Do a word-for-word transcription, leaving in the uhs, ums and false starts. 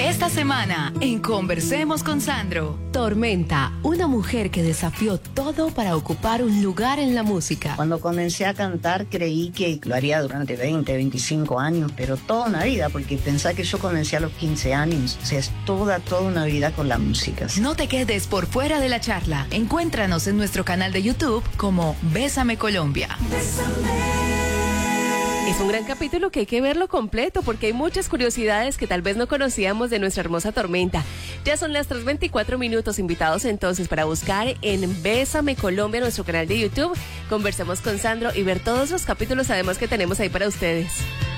Esta semana, en Conversemos con Sandro. Tormenta, una mujer que desafió todo para ocupar un lugar en la música. Cuando comencé a cantar creí que lo haría durante veinte, veinticinco años, pero toda una vida, porque pensé que yo comencé a los quince años. O sea, es toda, toda una vida con la música. No te quedes por fuera de la charla. Encuéntranos en nuestro canal de YouTube como Bésame Colombia. Bésame. Es un gran capítulo que hay que verlo completo porque hay muchas curiosidades que tal vez no conocíamos de nuestra hermosa Tormenta. Ya son las tres veinticuatro minutos, invitados entonces para buscar en Bésame Colombia, nuestro canal de YouTube. Conversemos con Sandro y ver todos los capítulos además que tenemos ahí para ustedes.